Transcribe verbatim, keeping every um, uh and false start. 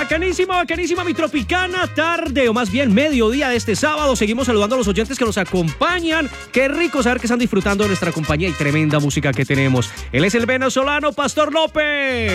Bacanísima, bacanísima mi tropicana tarde, o más bien mediodía de este sábado. Seguimos saludando a los oyentes que nos acompañan. Qué rico saber que están disfrutando de nuestra compañía y tremenda música que tenemos. Él es el venezolano Pastor López.